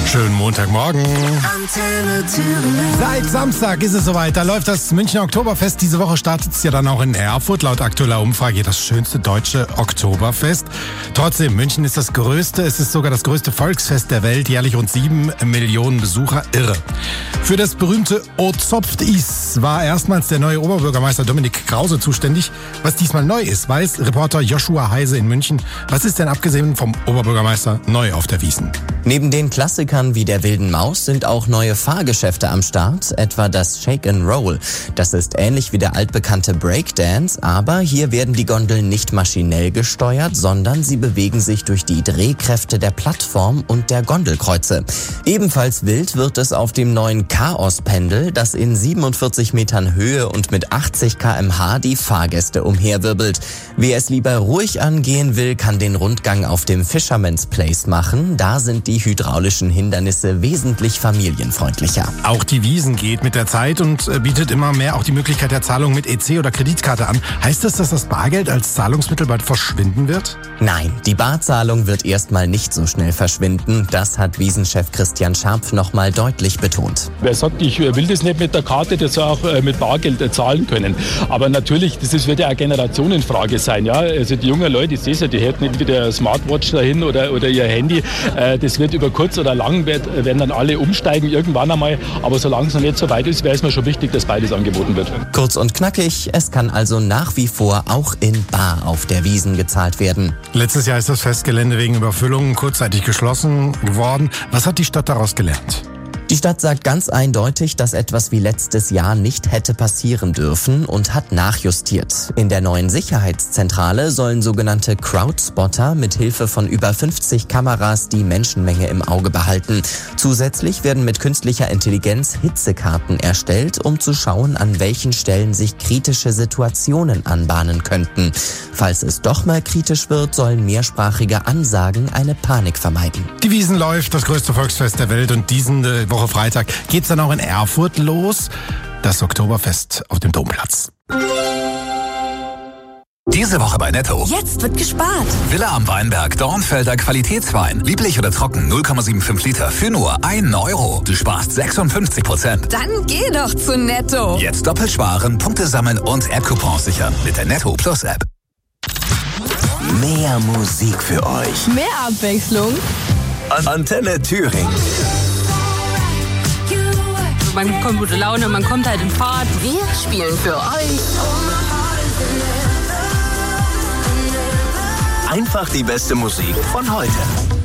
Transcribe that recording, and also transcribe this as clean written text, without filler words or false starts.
Schönen Montagmorgen. Seit Samstag ist es soweit. Da läuft das Münchner Oktoberfest. Diese Woche startet es ja dann auch in Erfurt. Laut aktueller Umfrage das schönste deutsche Oktoberfest. Trotzdem, München ist das größte. Es ist sogar das größte Volksfest der Welt. Jährlich rund 7 Millionen Besucher. Irre. Für das berühmte Ozopft-Is war erstmals der neue Oberbürgermeister Dominik Krause zuständig. Was diesmal neu ist, weiß Reporter Joshua Heise in München. Was ist denn abgesehen vom Oberbürgermeister neu auf der Wiesn? Neben den Klassikern wie der Wilden Maus sind auch neue Fahrgeschäfte am Start, etwa das Shake and Roll. Das ist ähnlich wie der altbekannte Breakdance, aber hier werden die Gondeln nicht maschinell gesteuert, sondern sie bewegen sich durch die Drehkräfte der Plattform und der Gondelkreuze. Ebenfalls wild wird es auf dem neuen Chaos-Pendel, das in 47 Metern Höhe und mit 80 km/h die Fahrgäste umherwirbelt. Wer es lieber ruhig angehen will, kann den Rundgang auf dem Fisherman's Place machen. Da sind die hydraulischen Hindernisse wesentlich familienfreundlicher. Auch die Wiesn geht mit der Zeit und bietet immer mehr auch die Möglichkeit der Zahlung mit EC oder Kreditkarte an. Heißt das, dass das Bargeld als Zahlungsmittel bald verschwinden wird? Nein, die Barzahlung wird erstmal nicht so schnell verschwinden. Das hat Wiesn-Chef Christian Scharpf nochmal deutlich betont. Wer sagt, ich will das nicht mit der Karte, der soll auch mit Bargeld zahlen können. Aber natürlich, wird ja eine Generationenfrage sein. Ja? Also die jungen Leute, ich sehe es ja, die hätten entweder eine Smartwatch dahin oder ihr Handy. Das wird über kurz oder lang, werden dann alle umsteigen irgendwann einmal. Aber solange es noch nicht so weit ist, wäre es mir schon wichtig, dass beides angeboten wird. Kurz und knackig, es kann also nach wie vor auch in bar auf der Wiesn gezahlt werden. Letztes Jahr ist das Festgelände wegen Überfüllungen kurzzeitig geschlossen geworden. Was hat die Stadt daraus gelernt? Die Stadt sagt ganz eindeutig, dass etwas wie letztes Jahr nicht hätte passieren dürfen und hat nachjustiert. In der neuen Sicherheitszentrale sollen sogenannte Crowdspotter mit Hilfe von über 50 Kameras die Menschenmenge im Auge behalten. Zusätzlich werden mit künstlicher Intelligenz Hitzekarten erstellt, um zu schauen, an welchen Stellen sich kritische Situationen anbahnen könnten. Falls es doch mal kritisch wird, sollen mehrsprachige Ansagen eine Panik vermeiden. Die Wiesn läuft, das größte Volksfest der Welt, und diesen Woche Freitag geht's dann auch in Erfurt los. Das Oktoberfest auf dem Domplatz. Diese Woche bei Netto. Jetzt wird gespart. Villa am Weinberg, Dornfelder Qualitätswein. Lieblich oder trocken, 0,75 Liter für nur 1 Euro. Du sparst 56%. Dann geh doch zu Netto. Jetzt doppelt sparen, Punkte sammeln und App-Coupons sichern mit der Netto Plus App. Mehr Musik für euch. Mehr Abwechslung. Antenne Thüringen. Man bekommt gute Laune, man kommt halt in Fahrt. Wir spielen für euch Einfach die beste Musik von heute.